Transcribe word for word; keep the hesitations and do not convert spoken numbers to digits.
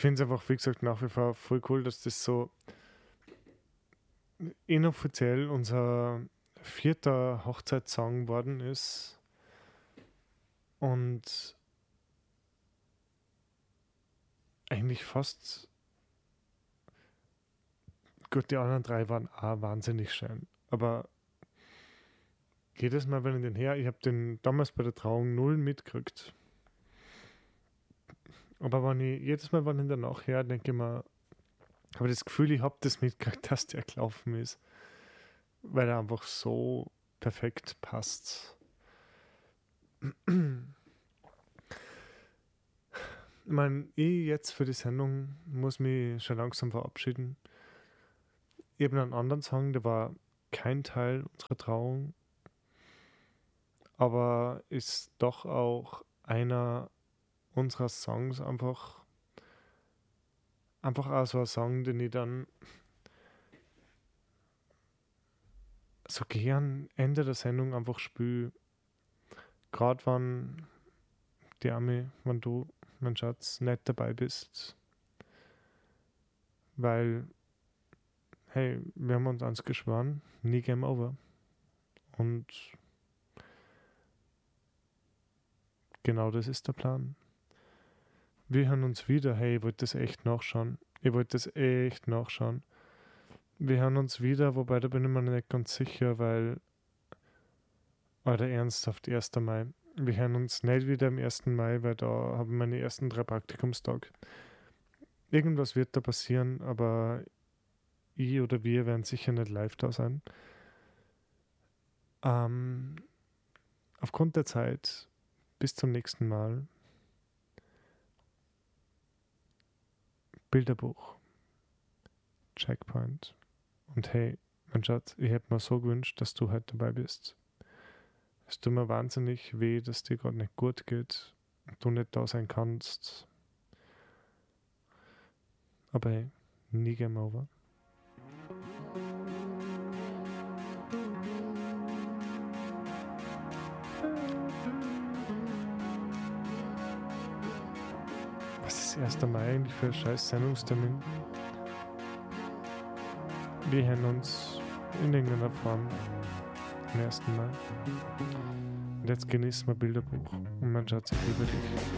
finde es einfach, wie gesagt, nach wie vor voll cool, dass das so inoffiziell unser vierter Hochzeitssong worden ist. Und eigentlich fast, gut, die anderen drei waren auch wahnsinnig schön. Aber jedes Mal, wenn ich den her, ich habe den damals bei der Trauung null mitgekriegt. Aber wenn ich, jedes Mal, wenn ich danach her, denke ich mir, habe das Gefühl, ich habe das mitgekriegt, dass der gelaufen ist. Weil er einfach so perfekt passt. Ich meine, ich jetzt für die Sendung muss mich schon langsam verabschieden. Ich habe einen anderen Song, der war kein Teil unserer Trauung, aber ist doch auch einer unserer Songs einfach, einfach auch so ein Song, den ich dann so gern Ende der Sendung einfach spüre. Gerade wenn die Arme, wenn du, mein Schatz, nicht dabei bist. Weil, hey, wir haben uns eins geschworen, nie Game Over. Und genau das ist der Plan. Wir hören uns wieder. Hey, ich wollte das echt nachschauen. Ich wollte das echt nachschauen. Wir hören uns wieder, wobei da bin ich mir nicht ganz sicher, weil, oder ernsthaft, erster Mai. Wir hören uns nicht wieder am ersten Mai, weil da haben wir meine ersten drei Praktikumstage. Irgendwas wird da passieren, aber ich oder wir werden sicher nicht live da sein. Ähm, aufgrund der Zeit, bis zum nächsten Mal. Bilderbuch. Checkpoint. Und hey, mein Schatz, ich hätte mir so gewünscht, dass du heute dabei bist. Es tut mir wahnsinnig weh, dass dir gerade nicht gut geht und du nicht da sein kannst. Aber hey, nie Game Over. Was ist erster Mai eigentlich für ein scheiß Sendungstermin? Wir hören uns in irgendeiner Form am ersten Mai. Und jetzt genießen wir Bilderbuch. Und mein Schatz, ich liebe dich.